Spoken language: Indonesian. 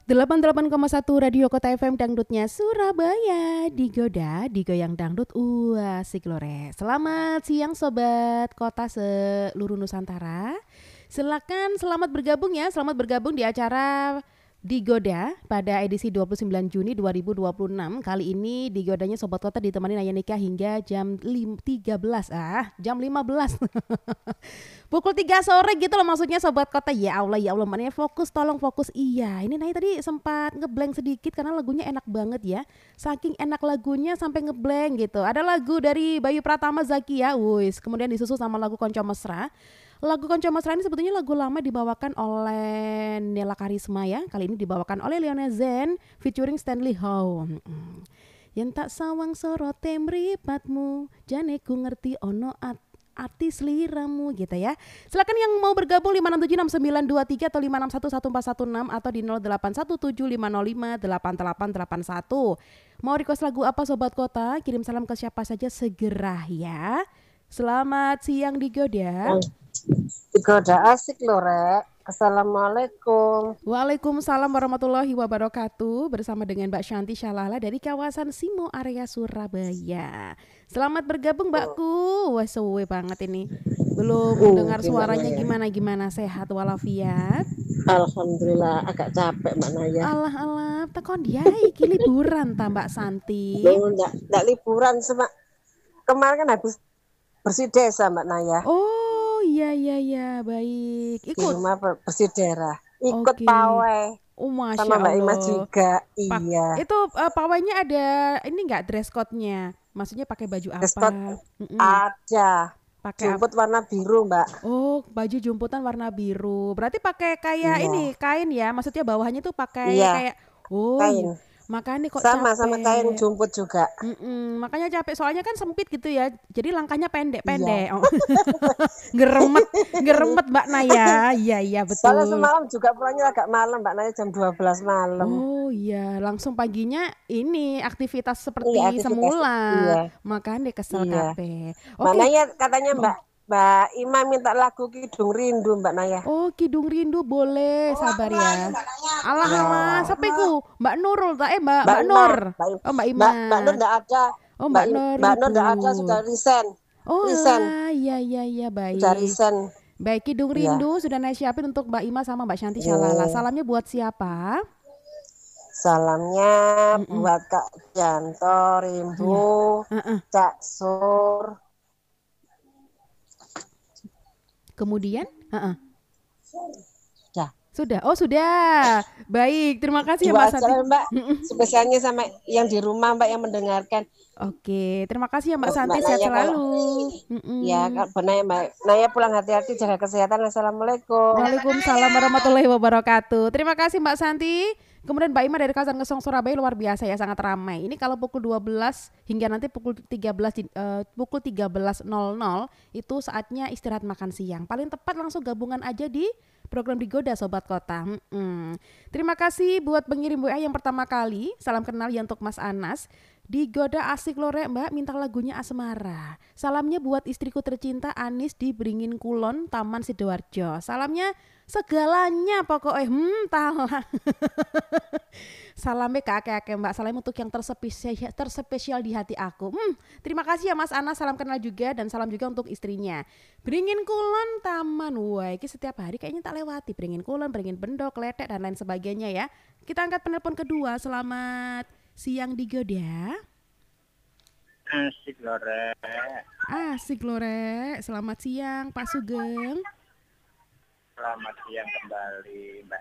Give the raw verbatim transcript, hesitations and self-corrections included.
delapan puluh delapan koma satu Radio Kota F M Dangdutnya Surabaya. Digoda, digoyang dangdut. Wah, asik lore. Selamat siang sobat kota seluruh Nusantara. Silakan selamat bergabung ya. Selamat bergabung di acara Digoda pada edisi dua puluh sembilan Juni dua ribu dua puluh enam. Kali ini Digodanya Sobat Kota ditemani Naya Nikah hingga jam tiga belas. Ah, jam lima belas. Pukul tiga sore gitu loh maksudnya Sobat Kota. Ya Allah, ya Allah, makanya fokus, tolong fokus. Iya, ini Naya tadi sempat ngeblank sedikit karena lagunya enak banget ya. Saking enak lagunya sampai ngeblank gitu. Ada lagu dari Bayu Pratama Zakia, wuis, kemudian disusul sama lagu Konco Mesra. Lagu Konco Mesra ini sebetulnya lagu lama dibawakan oleh Nela Karisma ya. Kali ini dibawakan oleh Leona Zen featuring Stanley Howe. Hmm. Yang tak sawang sorote mripatmu, jane ku ngerti ono at artis liramu gitu ya. Silakan yang mau bergabung lima enam tujuh enam sembilan dua tiga atau lima enam satu satu empat satu enam atau di nol delapan satu tujuh lima nol lima delapan delapan delapan satu. Mau request lagu apa Sobat Kota? Kirim salam ke siapa saja segera ya. Selamat siang Digoda. Digoda asik loh, Rek. Assalamualaikum. Waalaikumsalam warahmatullahi wabarakatuh. Bersama dengan Mbak Shanti Shalala dari kawasan Simo area Surabaya. Selamat bergabung Mbakku. Wah sewe banget ini. Belum Uh, dengar suaranya ya? gimana-gimana, sehat walafiat? Alhamdulillah agak capek Mbak Naya. Allah Allah, tekon dia iki liburan ta Mbak Santi. Loh, enggak, enggak liburan sama kemarin kan habis bersih desa Mbak Naya. Oh iya iya iya, baik. Ikut di rumah bersih daerah. Ikut Oke. pawai. Oh, Masya sama Mbak Ima Allah. juga. Pa- Iya. Itu uh, pawainya ada ini enggak dress code-nya? Maksudnya pakai baju apa? Dress code Mm-mm. ada. Pakai Jumput warna biru, Mbak. Oh, baju jumputan warna biru. Berarti pakai kayak Iya. ini kain ya? Maksudnya bawahnya tuh pakai Iya. kayak oh Kain. iya. Makanya kok Sama capek. sama kain jumput juga. Mm-mm, makanya capek soalnya kan sempit gitu ya. Jadi langkahnya pendek-pendek. Iya. Oh. Geremet, geremet Mbak Naya. Iya iya betul. Soalnya semalam juga pulangnya agak malam Mbak Naya, jam dua belas malam. Oh iya, langsung paginya ini aktivitas seperti Iya, aktivitas, semula. iya. Makanya kesel Iya. kabeh. Mbak Oke. Naya katanya Mbak Mbak Ima minta lagu Kidung Rindu Mbak Naya. Oh, Kidung Rindu boleh, sabar ya. Alah alah, siapa iku? Mbak Nurul tak eh Mbak Mbak, Mbak Ima. Nur. Mbak, Oh, Mbak Ima. Mbak, Mbak Nur enggak ada. Oh, Mbak Im- Nur. Mbak Nur enggak ada, Luput. sudah resign. Oh, Resign. lah, iya iya iya baik. Sudah resign. Baik, Kidung Iya. Rindu sudah Naya siapin untuk Mbak Ima sama Mbak Shanti Shalala. Oh. Salamnya buat siapa? Salamnya Mm-mm. buat Kak Janto, Rimbu, Uh-uh. Cak Sur. Kemudian? Uh-uh. Sudah. Sudah. Oh, sudah. Baik, terima kasih ya Dua Mbak Santi. acara Mbak, spesialnya sama yang di rumah Mbak yang mendengarkan. Oke, terima kasih ya Mbak Oh, Santi, Mbak sehat Naya selalu. kalau- Mm-mm. Ya, Kak Naya, Mbak Naya pulang hati-hati, jaga kesehatan. Assalamualaikum. Waalaikumsalam warahmatullahi wabarakatuh. Terima kasih Mbak Santi. Kemudian Mbak Ima dari kawasan Ngesong Surabaya luar biasa ya, sangat ramai. Ini kalau pukul dua belas hingga nanti pukul tiga belas di- eh, pukul tiga belas nol nol itu saatnya istirahat makan siang. Paling tepat langsung gabungan aja di program Digoda Sobat Kota. Mm-mm. Terima kasih buat pengirim W A yang pertama kali. Salam kenal ya untuk Mas Anas. Digoda asik lore Mbak, minta lagunya Asmara. Salamnya buat istriku tercinta Anis di Beringin Kulon, Taman Sidoarjo. Salamnya segalanya pokoknya hmm talah. Salamnya ke ake-ake Mbak, salam untuk yang terspesial, terspesial di hati aku. Hmm, terima kasih ya Mas Anas, salam kenal juga dan salam juga untuk istrinya. Beringin Kulon Taman, wah ini setiap hari kayaknya tak lewati. Beringin Kulon, Beringin Bendok, Kletek dan lain sebagainya ya. Kita angkat penelpon kedua, selamat siang Digoda. Asik lore. Asik lore, selamat siang Pak Sugeng. Selamat siang kembali Mbak